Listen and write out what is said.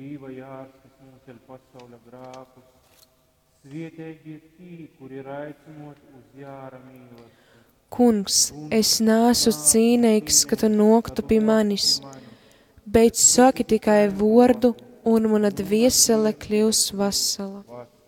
dzīva jārs, kas noceļ pasaules grākus. Svietēji ir tī, kuri ir aicinoti uz jāra mīlestību. Kungs, es neesmu cīnīgs, ka tu noktu pie manis, bet saki tikai vārdu, un mana dviesele kļūs vesela.